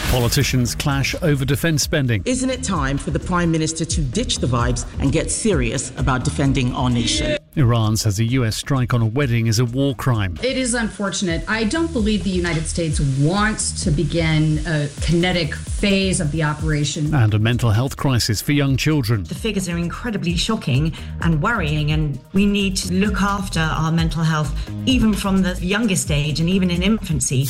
Politicians clash over defence spending. Isn't it time for the Prime Minister to ditch the vibes and get serious about defending our nation? Iran says a US strike on a wedding is a war crime. It is unfortunate. I don't believe the United States wants to begin a kinetic phase of the operation. And a mental health crisis for young children. The figures are incredibly shocking and worrying, and we need to look after our mental health even from the youngest age and even in infancy.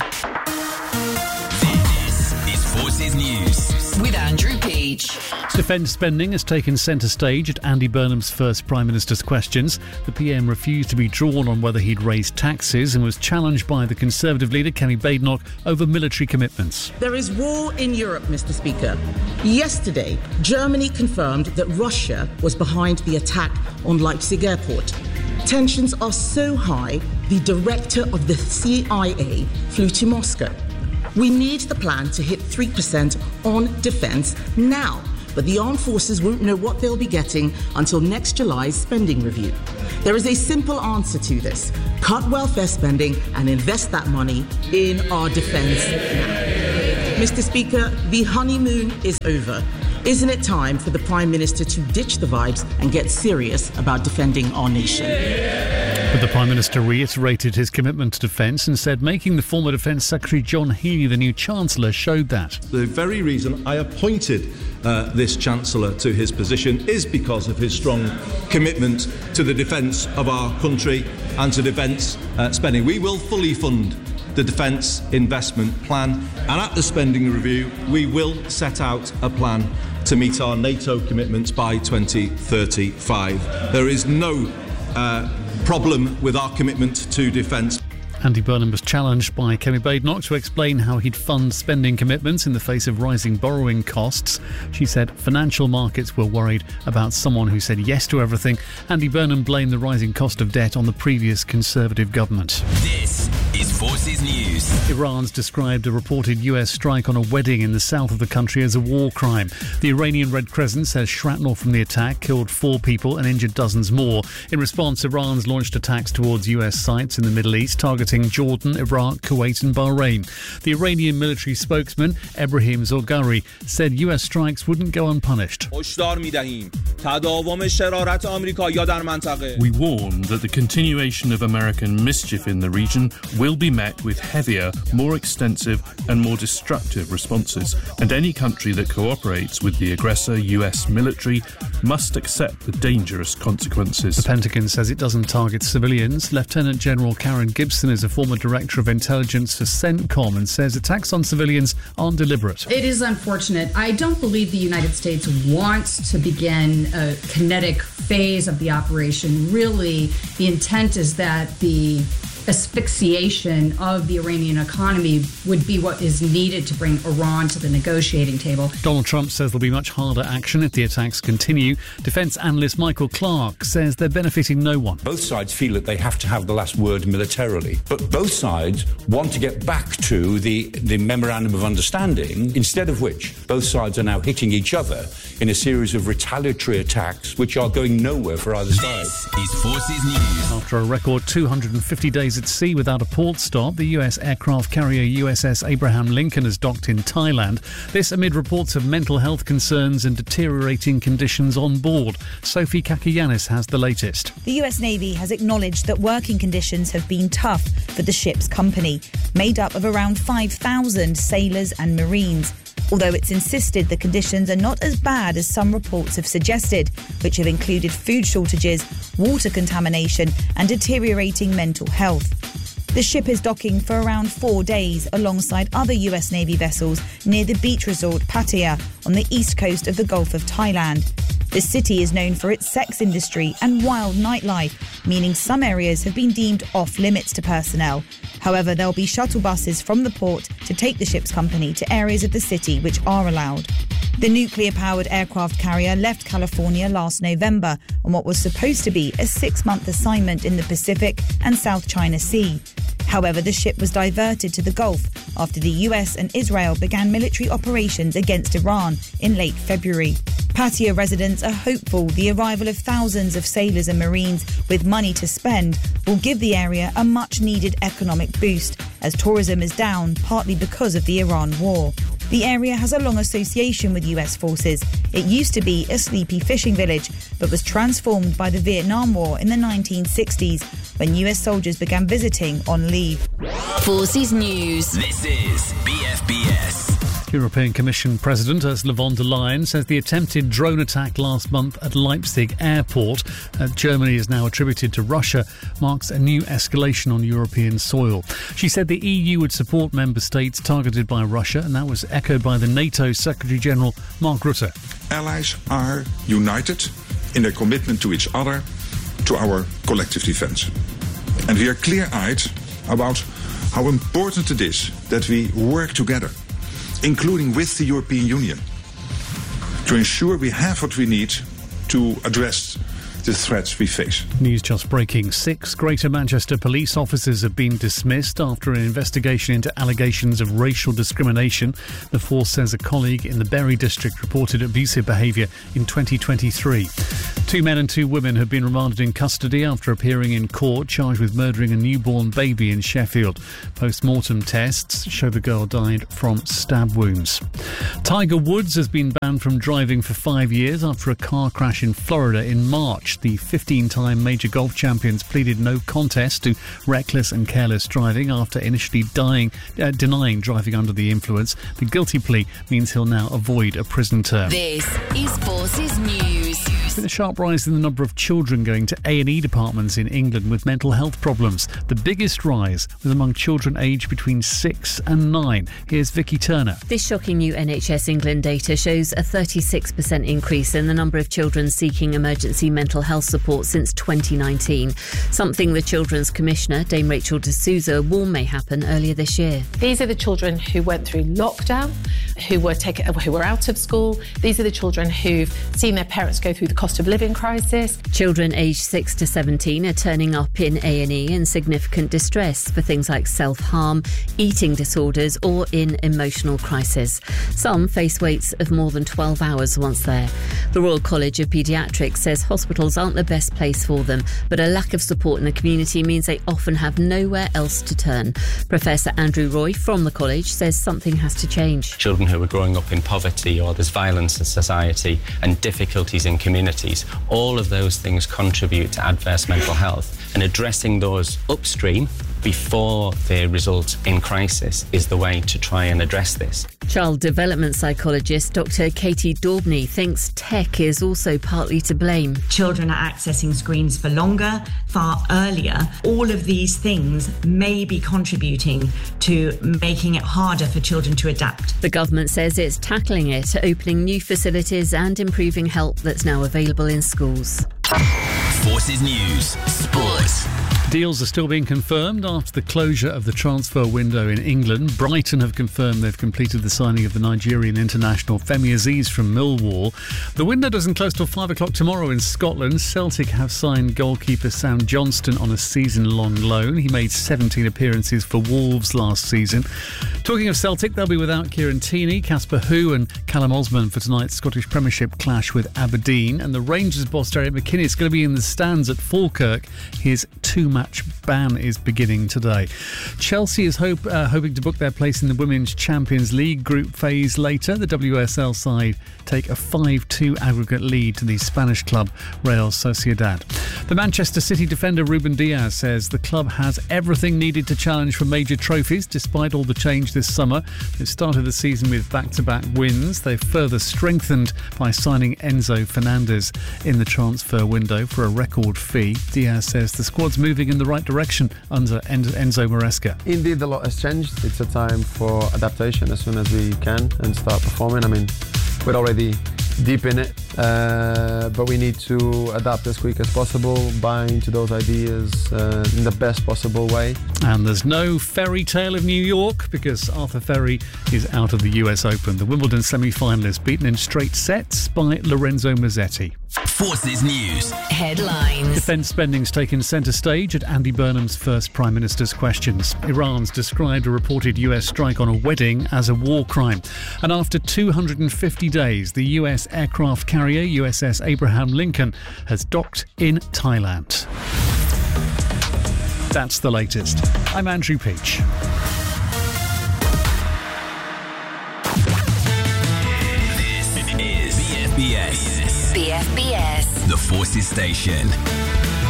Forces News with Andrew Peach. Defence spending has taken centre stage at Andy Burnham's first Prime Minister's questions. The PM refused to be drawn on whether he'd raised taxes and was challenged by the Conservative leader Kemi Badenoch over military commitments. There is war in Europe, Mr. Speaker. Yesterday, Germany confirmed that Russia was behind the attack on Leipzig Airport. Tensions are so high, the director of the CIA flew to Moscow. We need the plan to hit 3% on defence now, but the armed forces won't know what they'll be getting until next July's spending review. There is a simple answer to this. Cut welfare spending and invest that money in our defence now. Mr. Speaker, the honeymoon is over. Isn't it time for the Prime Minister to ditch the vibes and get serious about defending our nation? But the Prime Minister reiterated his commitment to defence and said making the former Defence Secretary John Healey the new Chancellor showed that. The very reason I appointed this Chancellor to his position is because of his strong commitment to the defence of our country and to defence spending. We will fully fund the Defence Investment Plan, and at the spending review we will set out a plan to meet our NATO commitments by 2035. There is no problem with our commitment to defence. Andy Burnham was challenged by Kemi Badenoch to explain how he'd fund spending commitments in the face of rising borrowing costs. She said financial markets were worried about someone who said yes to everything. Andy Burnham blamed the rising cost of debt on the previous Conservative government. This is Forces News. Iran's described a reported US strike on a wedding in the south of the country as a war crime. The Iranian Red Crescent says shrapnel from the attack killed 4 people and injured dozens more. In response, Iran's launched attacks towards US sites in the Middle East, targeting Jordan, Iraq, Kuwait and Bahrain. The Iranian military spokesman, Ebrahim Zorgari, said US strikes wouldn't go unpunished. We warn that the continuation of American mischief in the region will be met with heavier, more extensive and more destructive responses, and any country that cooperates with the aggressor US military must accept the dangerous consequences. The Pentagon says it doesn't target civilians. Lieutenant General Karen Gibson is a former director of intelligence for CENTCOM and says attacks on civilians aren't deliberate. It is unfortunate. I don't believe the United States wants to begin a kinetic phase of the operation. Really, the intent is that the asphyxiation of the Iranian economy would be what is needed to bring Iran to the negotiating table. Donald Trump says there'll be much harder action if the attacks continue. Defence analyst Michael Clark says they're benefiting no one. Both sides feel that they have to have the last word militarily, but both sides want to get back to the memorandum of understanding, instead of which both sides are now hitting each other in a series of retaliatory attacks which are going nowhere for either side. This is Forces News. After a record 250 days at sea without a port stop, the US aircraft carrier USS Abraham Lincoln has docked in Thailand. This amid reports of mental health concerns and deteriorating conditions on board. Sophie Kakianis has the latest. The US Navy has acknowledged that working conditions have been tough for the ship's company, made up of around 5,000 sailors and Marines. Although it's insisted the conditions are not as bad as some reports have suggested, which have included food shortages, water contamination and deteriorating mental health. The ship is docking for around 4 days alongside other US Navy vessels near the beach resort Pattaya on the east coast of the Gulf of Thailand. The city is known for its sex industry and wild nightlife, meaning some areas have been deemed off limits to personnel. However, there'll be shuttle buses from the port to take the ship's company to areas of the city which are allowed. The nuclear-powered aircraft carrier left California last November on what was supposed to be a 6-month assignment in the Pacific and South China Sea. However, the ship was diverted to the Gulf after the US and Israel began military operations against Iran in late February. Pattaya residents are hopeful the arrival of thousands of sailors and Marines with money to spend will give the area a much-needed economic boost as tourism is down partly because of the Iran war. The area has a long association with US forces. It used to be a sleepy fishing village, but was transformed by the Vietnam War in the 1960s when US soldiers began visiting on leave. Forces News. This is BFBS. European Commission President Ursula von der Leyen says the attempted drone attack last month at Leipzig airport, Germany is now attributed to Russia, marks a new escalation on European soil. She said the EU would support member states targeted by Russia, and that was echoed by the NATO Secretary-General Mark Rutte. Allies are united in their commitment to each other, to our collective defence. And we are clear-eyed about how important it is that we work together, including with the European Union, to ensure we have what we need to address the threats we face. News just breaking. 6 Greater Manchester police officers have been dismissed after an investigation into allegations of racial discrimination. The force says a colleague in the Bury district reported abusive behaviour in 2023. 2 men and 2 women have been remanded in custody after appearing in court charged with murdering a newborn baby in Sheffield. Post-mortem tests show the girl died from stab wounds. Tiger Woods has been banned from driving for 5 years after a car crash in Florida in March. The 15-time major golf champions pleaded no contest to reckless and careless driving after initially denying driving under the influence. The guilty plea means he'll now avoid a prison term. This is Forces News. There's been a sharp rise in the number of children going to A&E departments in England with mental health problems. The biggest rise was among children aged between 6 and 9. Here's Vicky Turner. This shocking new NHS England data shows a 36% increase in the number of children seeking emergency mental health support since 2019, something the Children's Commissioner, Dame Rachel D'Souza, warned may happen earlier this year. These are the children who went through lockdown, who were out of school. These are the children who've seen their parents go through the cost of living crisis. Children aged 6 to 17 are turning up in A&E in significant distress for things like self-harm, eating disorders or in emotional crisis. Some face waits of more than 12 hours once there. The Royal College of Paediatrics says hospitals aren't the best place for them, but a lack of support in the community means they often have nowhere else to turn. Professor Andrew Roy from the college says something has to change. Children who are growing up in poverty, or there's violence in society and difficulties in communities, all of those things contribute to adverse mental health, and addressing those upstream before they result in crisis is the way to try and address this. Child development psychologist Dr. Katie Daubney thinks tech is also partly to blame. Children are accessing screens for longer, far earlier. All of these things may be contributing to making it harder for children to adapt. The government says it's tackling it, opening new facilities and improving help that's now available in schools. Forces News. Sports. Deals are still being confirmed after the closure of the transfer window in England. Brighton have confirmed they've completed the signing of the Nigerian international Femi Azeez from Millwall. The window doesn't close till 5 o'clock tomorrow in Scotland. Celtic have signed goalkeeper Sam Johnston on a season-long loan. He made 17 appearances for Wolves last season. Talking of Celtic, they'll be without Kieran Tierney, Casper Hu and Callum Osman for tonight's Scottish Premiership clash with Aberdeen. And the Rangers boss Derek McKinney is going to be in the stands at Falkirk. His 2-match ban is beginning today. Chelsea is hoping to book their place in the Women's Champions League group phase later. The WSL side take a 5-2 aggregate lead to the Spanish club Real Sociedad. The Manchester City defender Ruben Diaz says the club has everything needed to challenge for major trophies despite all the change this summer. They've started the season with back-to-back wins. They've further strengthened by signing Enzo Fernandez in the transfer window for a record fee. Diaz says the squad's moving in the right direction under Enzo Maresca. Indeed, a lot has changed. It's a time for adaptation as soon as we can and start performing. I mean, we're already deep in it, but we need to adapt as quick as possible, buy into those ideas in the best possible way. And there's no fairy tale of New York because Arthur Ferry is out of the US Open. The Wimbledon semi-finalist beaten in straight sets by Lorenzo Musetti. Forces News. Headlines. Defence spending's taken centre stage at Andy Burnham's first Prime Minister's questions. Iran's described a reported US strike on a wedding as a war crime. And after 250 days, the US aircraft carrier USS Abraham Lincoln has docked in Thailand. That's the latest. I'm Andrew Peach. FBS. The Forces Station.